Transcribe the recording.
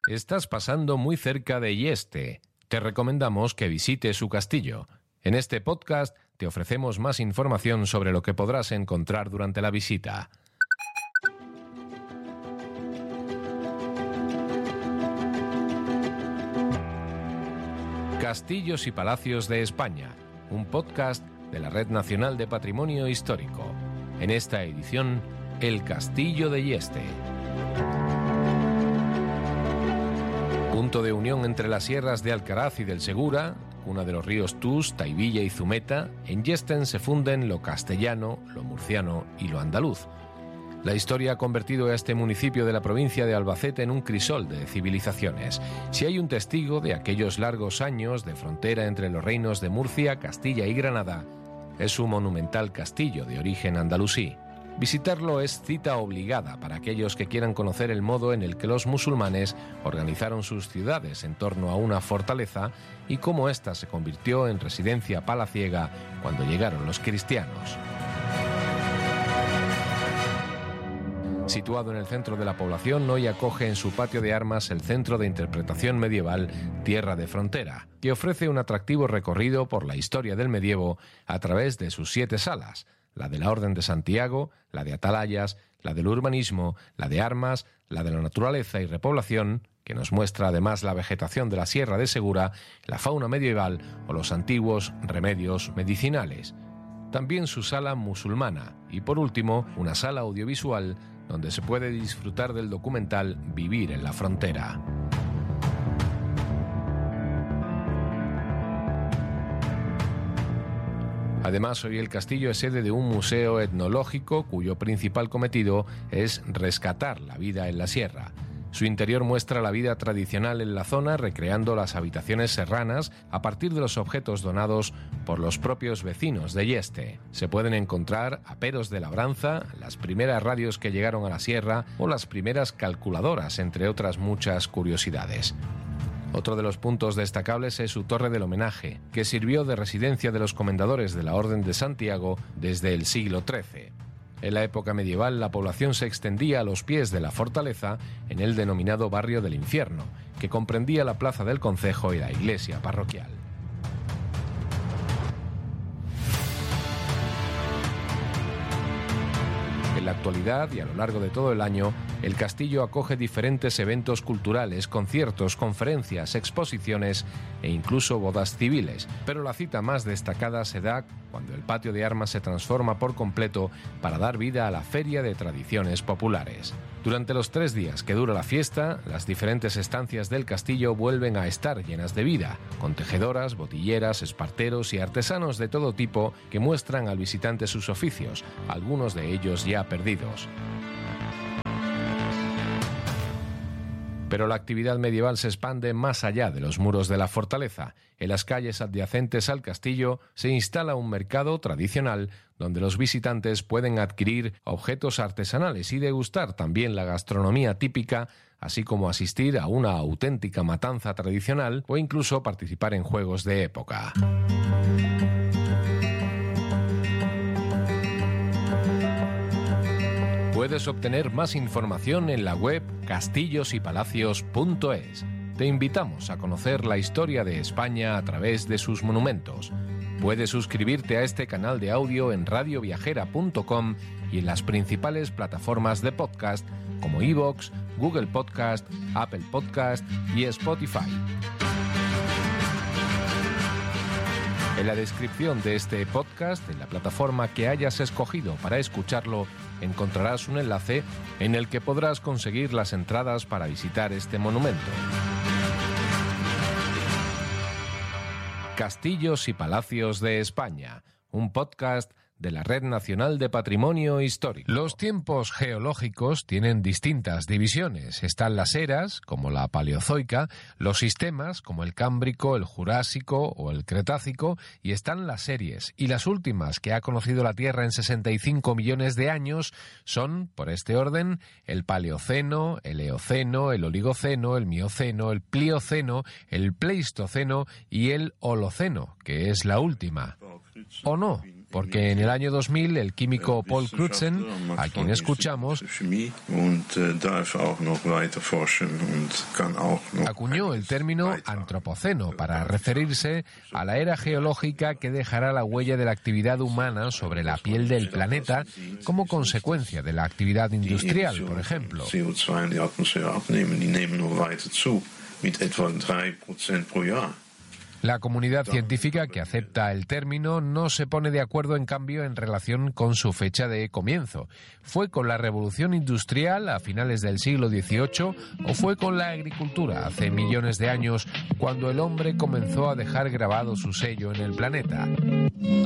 Estás pasando muy cerca de Yeste. Te recomendamos que visites su castillo. En este podcast te ofrecemos más información sobre lo que podrás encontrar durante la visita. Castillos y Palacios de España, un podcast de la Red Nacional de Patrimonio Histórico. En esta edición, el Castillo de Yeste. Punto de unión entre las sierras de Alcaraz y del Segura, cuna de los ríos Tus, Taivilla y Zumeta, en Yesten se funden lo castellano, lo murciano y lo andaluz. La historia ha convertido a este municipio de la provincia de Albacete en un crisol de civilizaciones. Si hay un testigo de aquellos largos años de frontera entre los reinos de Murcia, Castilla y Granada, es su monumental castillo de origen andalusí. Visitarlo es cita obligada para aquellos que quieran conocer el modo en el que los musulmanes organizaron sus ciudades en torno a una fortaleza y cómo ésta se convirtió en residencia palaciega cuando llegaron los cristianos. Situado en el centro de la población, hoy acoge en su patio de armas el Centro de Interpretación Medieval Tierra de Frontera, que ofrece un atractivo recorrido por la historia del medievo a través de sus 7 salas: la de la Orden de Santiago, la de Atalayas, la del urbanismo, la de armas, la de la naturaleza y repoblación, que nos muestra además la vegetación de la Sierra de Segura, la fauna medieval o los antiguos remedios medicinales. También su sala musulmana y, por último, una sala audiovisual donde se puede disfrutar del documental Vivir en la Frontera. Además, hoy el castillo es sede de un museo etnológico cuyo principal cometido es rescatar la vida en la sierra. Su interior muestra la vida tradicional en la zona, recreando las habitaciones serranas a partir de los objetos donados por los propios vecinos de Yeste. Se pueden encontrar aperos de labranza, las primeras radios que llegaron a la sierra o las primeras calculadoras, entre otras muchas curiosidades. Otro de los puntos destacables es su torre del homenaje, que sirvió de residencia de los comendadores de la Orden de Santiago desde el siglo XIII. En la época medieval, la población se extendía a los pies de la fortaleza en el denominado Barrio del Infierno, que comprendía la plaza del concejo y la iglesia parroquial. En la actualidad y a lo largo de todo el año, el castillo acoge diferentes eventos culturales, conciertos, conferencias, exposiciones e incluso bodas civiles, pero la cita más destacada se da cuando el patio de armas se transforma por completo para dar vida a la Feria de Tradiciones Populares. Durante los 3 días que dura la fiesta, las diferentes estancias del castillo vuelven a estar llenas de vida, con tejedoras, botilleras, esparteros y artesanos de todo tipo que muestran al visitante sus oficios, algunos de ellos ya perdidos. Pero la actividad medieval se expande más allá de los muros de la fortaleza. En las calles adyacentes al castillo se instala un mercado tradicional donde los visitantes pueden adquirir objetos artesanales y degustar también la gastronomía típica, así como asistir a una auténtica matanza tradicional o incluso participar en juegos de época. Puedes obtener más información en la web castillosypalacios.es. Te invitamos a conocer la historia de España a través de sus monumentos. Puedes suscribirte a este canal de audio en radioviajera.com y en las principales plataformas de podcast como iVoox, Google Podcast, Apple Podcast y Spotify. En la descripción de este podcast, en la plataforma que hayas escogido para escucharlo, encontrarás un enlace en el que podrás conseguir las entradas para visitar este monumento. Castillos y Palacios de España, un podcast de la Red Nacional de Patrimonio Histórico. Los tiempos geológicos tienen distintas divisiones. Están las eras, como la Paleozoica, los sistemas, como el Cámbrico, el Jurásico o el Cretácico, y están las series. Y las últimas que ha conocido la Tierra en 65 millones de años son, por este orden, el Paleoceno, el Eoceno, el Oligoceno, el Mioceno, el Plioceno, el Pleistoceno y el Holoceno, que es la última. ¿O no? porque en el año 2000 el químico Paul Crutzen, a quien escuchamos, acuñó el término antropoceno para referirse a la era geológica que dejará la huella de la actividad humana sobre la piel del planeta como consecuencia de la actividad industrial, por ejemplo. La comunidad científica que acepta el término no se pone de acuerdo, en cambio, en relación con su fecha de comienzo. ¿Fue con la revolución industrial a finales del siglo XVIII o fue con la agricultura hace millones de años, cuando el hombre comenzó a dejar grabado su sello en el planeta?